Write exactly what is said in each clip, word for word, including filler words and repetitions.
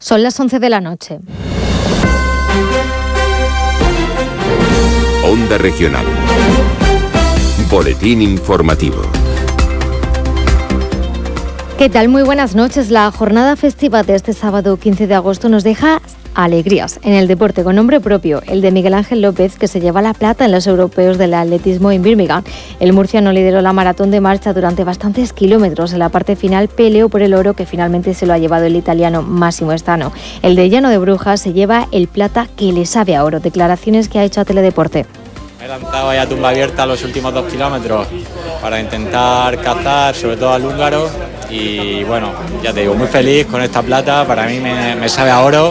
Son las once de la noche. Onda Regional. Boletín informativo. ¿Qué tal? Muy buenas noches. La jornada festiva de este sábado quince de agosto nos deja alegrías en el deporte con nombre propio, el de Miguel Ángel López, que se lleva la plata en los europeos del atletismo en Birmingham. El murciano lideró la maratón de marcha durante bastantes kilómetros. En la parte final peleó por el oro, que finalmente se lo ha llevado el italiano Massimo Estano. El de Llano de Brujas se lleva el plata que le sabe a oro. Declaraciones que ha hecho a Teledeporte. Me he lanzado ya tumba abierta los últimos dos kilómetros para intentar cazar, sobre todo al húngaro. Y bueno, ya te digo, muy feliz con esta plata. Para mí me, me sabe a oro.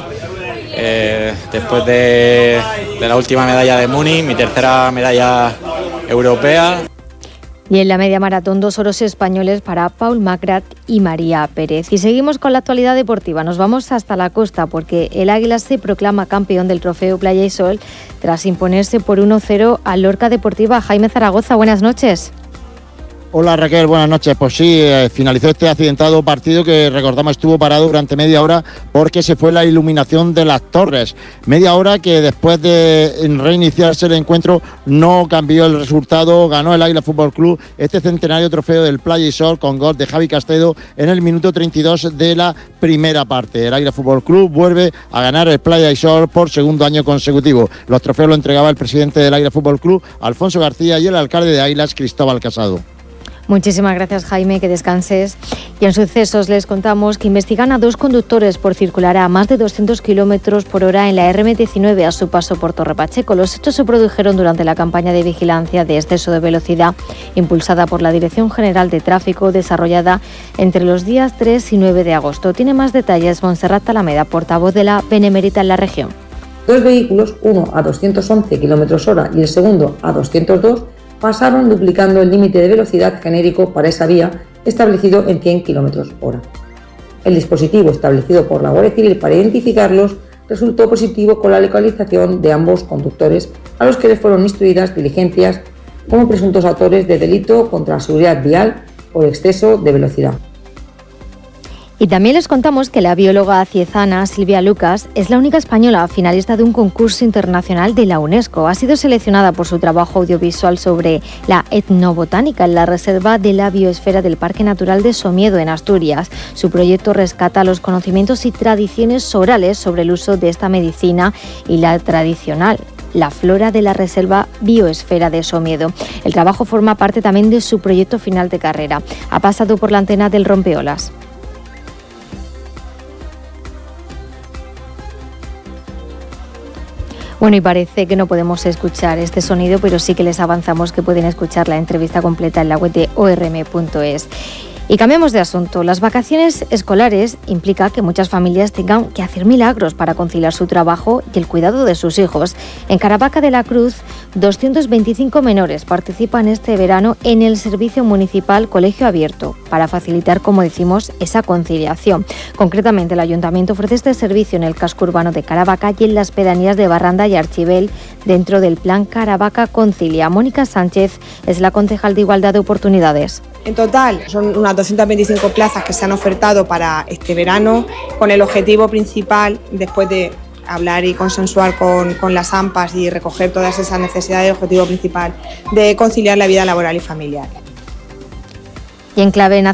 Eh, después de, de la última medalla de Múnich, mi tercera medalla europea. Y en la media maratón, dos oros españoles para Paul Macrat y María Pérez. Y seguimos con la actualidad deportiva. Nos vamos hasta la costa porque el Águila se proclama campeón del trofeo Playa y Sol tras imponerse por uno cero al Lorca Deportiva. Jaime Zaragoza, buenas noches. Hola Raquel, buenas noches. Pues sí, eh, finalizó este accidentado partido que recordamos estuvo parado durante media hora porque se fue la iluminación de las torres. Media hora que después de reiniciarse el encuentro no cambió el resultado. Ganó el Águila Fútbol Club este centenario trofeo del Playa y Sol con gol de Javi Castedo en el minuto treinta y dos de la primera parte. El Águila Fútbol Club vuelve a ganar el Playa y Sol por segundo año consecutivo. Los trofeos lo entregaba el presidente del Águila Fútbol Club, Alfonso García, y el alcalde de Águilas, Cristóbal Casado. Muchísimas gracias, Jaime, que descanses. Y en sucesos les contamos que investigan a dos conductores por circular a más de doscientos kilómetros por hora en la erre eme diecinueve a su paso por Torre Pacheco. Los hechos se produjeron durante la campaña de vigilancia de exceso de velocidad impulsada por la Dirección General de Tráfico, desarrollada entre los días tres y nueve de agosto. Tiene más detalles Montserrat Talameda, portavoz de la Benemérita en la región. Dos vehículos, uno a doscientos once kilómetros hora y el segundo a doscientos dos, pasaron duplicando el límite de velocidad genérico para esa vía establecido en cien kilómetros hora. El dispositivo establecido por la Guardia Civil para identificarlos resultó positivo con la localización de ambos conductores, a los que les fueron instruidas diligencias como presuntos autores de delito contra la seguridad vial por exceso de velocidad. Y también les contamos que la bióloga ciezana Silvia Lucas es la única española finalista de un concurso internacional de la UNESCO. Ha sido seleccionada por su trabajo audiovisual sobre la etnobotánica en la reserva de la biosfera del Parque Natural de Somiedo, en Asturias. Su proyecto rescata los conocimientos y tradiciones orales sobre el uso de esta medicina y la tradicional, la flora de la reserva biosfera de Somiedo. El trabajo forma parte también de su proyecto final de carrera. Ha pasado por la antena del Rompeolas. Bueno, y parece que no podemos escuchar este sonido, pero sí que les avanzamos que pueden escuchar la entrevista completa en la web de o erre eme punto es. Y cambiamos de asunto. Las vacaciones escolares implica que muchas familias tengan que hacer milagros para conciliar su trabajo y el cuidado de sus hijos. En Caravaca de la Cruz, doscientos veinticinco menores participan este verano en el servicio municipal Colegio Abierto para facilitar, como decimos, esa conciliación. Concretamente, el Ayuntamiento ofrece este servicio en el casco urbano de Caravaca y en las pedanías de Barranda y Archibel dentro del plan Caravaca Concilia. Mónica Sánchez es la concejal de Igualdad de Oportunidades. En total son unas doscientas veinticinco plazas que se han ofertado para este verano, con el objetivo principal, después de hablar y consensuar con, con las AMPAs y recoger todas esas necesidades, el objetivo principal de conciliar la vida laboral y familiar. Y en clave